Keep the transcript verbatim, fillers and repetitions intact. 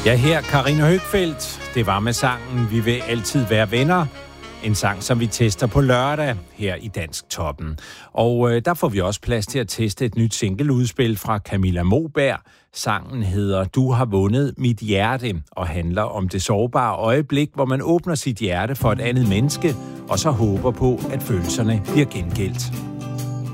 Ja, her Karina Høgfeldt. Det var med sangen Vi vil altid være venner. En sang, som vi tester på lørdag her i Dansk Toppen. Og øh, der får vi også plads til at teste et nyt singleudspil fra Camilla Moberg. Sangen hedder Du har vundet mit hjerte og handler om det sårbare øjeblik, hvor man åbner sit hjerte for et andet menneske og så håber på, at følelserne bliver gengældt.